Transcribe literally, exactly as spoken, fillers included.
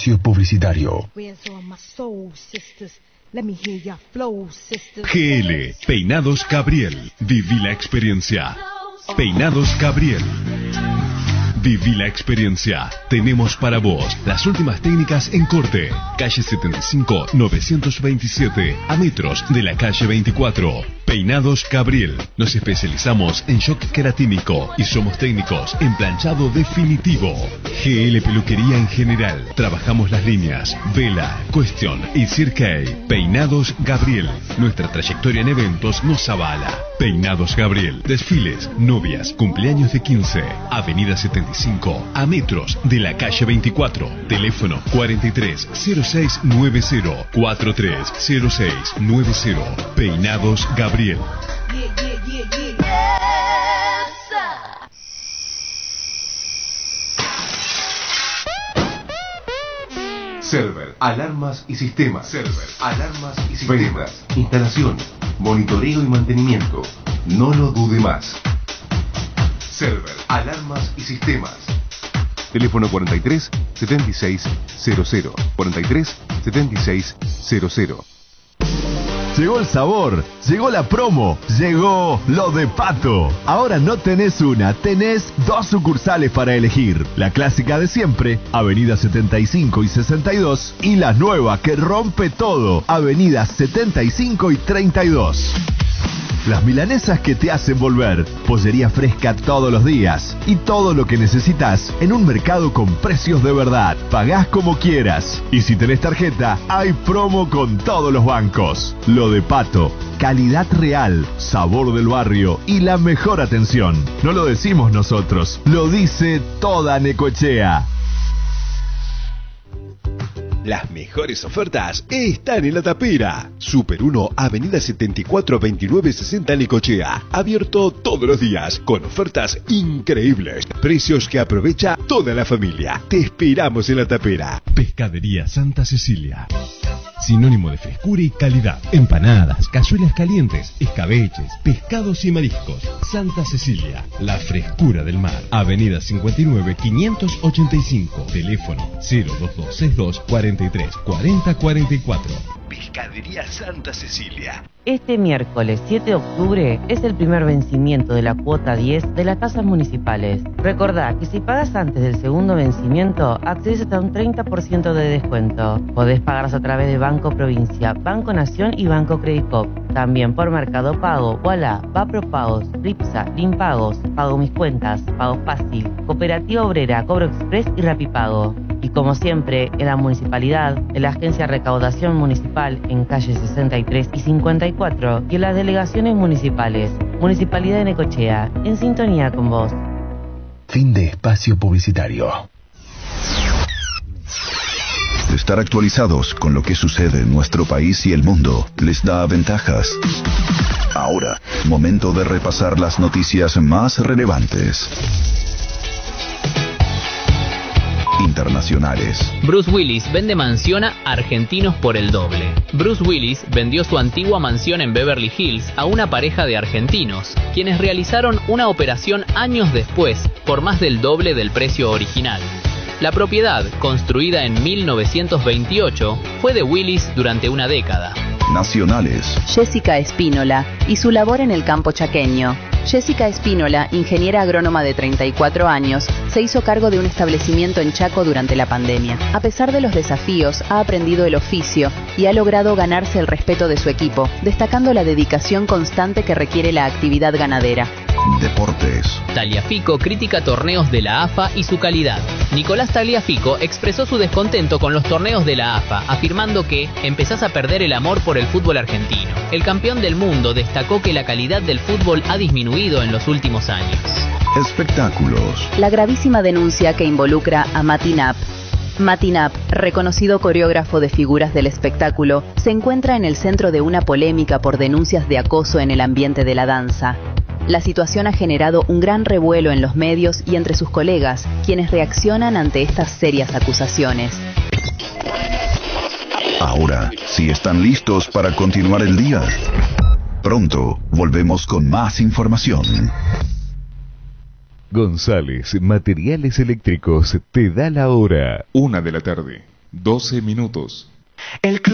espacio publicitario. G L, Peinados Gabriel. Viví la experiencia. Peinados Gabriel. Viví la experiencia. Tenemos para vos las últimas técnicas en corte. Calle setenta y cinco, novecientos veintisiete, a metros de la calle veinticuatro. Peinados Gabriel. Nos especializamos en shock queratínico y somos técnicos en planchado definitivo. G L Peluquería en general. Trabajamos las líneas Vela, Question y Cirque. Peinados Gabriel. Nuestra trayectoria en eventos nos avala. Peinados Gabriel. Desfiles, novias, cumpleaños de quince. Avenida setenta y cinco, a metros de la calle veinticuatro. Teléfono cuarenta y tres cero seis noventa, cuarenta y tres cero seis noventa. Peinados Gabriel. Server, alarmas y sistemas. Server, alarmas y sistemas. Ventas, instalación, monitoreo y mantenimiento. No lo dude más. Server, alarmas y sistemas. Teléfono cuarenta y tres setenta y seis cero cero. cuarenta y tres setenta y seis cero cero. Llegó el sabor, llegó la promo, llegó lo de Pato. Ahora no tenés una, tenés dos sucursales para elegir. La clásica de siempre, Avenida setenta y cinco y sesenta y dos, y la nueva que rompe todo, Avenida setenta y cinco y treinta y dos. Las milanesas que te hacen volver, pollería fresca todos los días y todo lo que necesitas en un mercado con precios de verdad. Pagás como quieras y si tenés tarjeta, hay promo con todos los bancos. Lo de Pato, calidad real, sabor del barrio y la mejor atención. No lo decimos nosotros, lo dice toda Necochea. Las mejores ofertas están en La Tapera. Super uno, Avenida setenta y cuatro, veintinueve sesenta, Necochea. Abierto todos los días con ofertas increíbles. Precios que aprovecha toda la familia. Te esperamos en La Tapera. Pescadería Santa Cecilia. Sinónimo de frescura y calidad. Empanadas, cazuelas calientes, escabeches, pescados y mariscos. Santa Cecilia, la frescura del mar. Avenida cincuenta y nueve, quinientos ochenta y cinco. Teléfono cero dos dos seis dos, cuarenta y tres, cuarenta, cuarenta y cuatro. Pescadería Santa Cecilia. Este miércoles siete de octubre es el primer vencimiento de la cuota diez de las tasas municipales. Recordá que si pagas antes del segundo vencimiento, accedes hasta un treinta por ciento de descuento. Podés pagarlas a través de Banco Provincia, Banco Nación y Banco Credicop. También por Mercado Pago, Ualá, Vapropagos, Ripsa, Limpagos, Pago Mis Cuentas, Pago Fácil, Cooperativa Obrera, Cobro Express y Rapipago. Y como siempre, en la municipalidad, en la Agencia de Recaudación Municipal en calle sesenta y tres y cincuenta y cuatro y en las delegaciones municipales. Municipalidad de Necochea, en sintonía con vos. Fin de espacio publicitario. Estar actualizados con lo que sucede en nuestro país y el mundo les da ventajas. Ahora, momento de repasar las noticias más relevantes. Internacionales. Bruce Willis vende mansión a argentinos por el doble. Bruce Willis vendió su antigua mansión en Beverly Hills a una pareja de argentinos, quienes realizaron una operación años después por más del doble del precio original. La propiedad, construida en mil novecientos veintiocho, fue de Willis durante una década. Nacionales. Jessica Espínola y su labor en el campo chaqueño. Jessica Espínola, ingeniera agrónoma de treinta y cuatro años, se hizo cargo de un establecimiento en Chaco durante la pandemia. A pesar de los desafíos, ha aprendido el oficio y ha logrado ganarse el respeto de su equipo, destacando la dedicación constante que requiere la actividad ganadera. Deportes. Tagliafico critica torneos de la A F A y su calidad. Nicolás Tagliafico expresó su descontento con los torneos de la A F A, afirmando que empezás a perder el amor por el fútbol argentino. El campeón del mundo destacó que la calidad del fútbol ha disminuido en los últimos años. Espectáculos. La gravísima denuncia que involucra a Mati Knapp. Mati Knapp, reconocido coreógrafo de figuras del espectáculo, se encuentra en el centro de una polémica por denuncias de acoso en el ambiente de la danza. La situación ha generado un gran revuelo en los medios y entre sus colegas, quienes reaccionan ante estas serias acusaciones. Ahora, si están listos para continuar el día, pronto volvemos con más información. González Materiales Eléctricos te da la hora. Una de la tarde. doce minutos. El club